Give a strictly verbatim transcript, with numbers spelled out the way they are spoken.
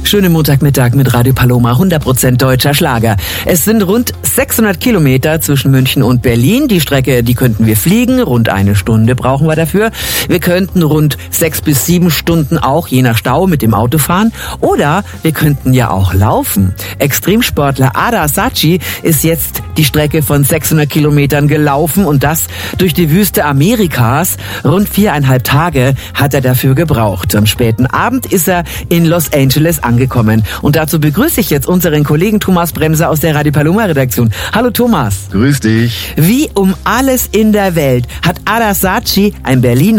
Schönen Montagmittag mit Radio Paloma, hundert Prozent deutscher Schlager. Es sind rund sechshundert Kilometer zwischen München und Berlin. Die Strecke, die könnten wir fliegen. Rund eine Stunde brauchen wir dafür. Wir könnten rund sechs bis sieben Stunden auch, je nach Stau, mit dem Auto fahren. Oder wir könnten ja auch laufen. Extremsportler Ada Saci ist jetzt die Strecke von sechshundert Kilometern gelaufen und das durch die Wüste Amerikas. Rund viereinhalb Tage hat er dafür gebraucht. Am späten Abend ist er in Los Angeles angekommen. Und dazu begrüße ich jetzt unseren Kollegen Thomas Bremser aus der Radio Paloma Redaktion. Hallo Thomas. Grüß dich. Wie um alles in der Welt hat Ada Saci, ein Berliner,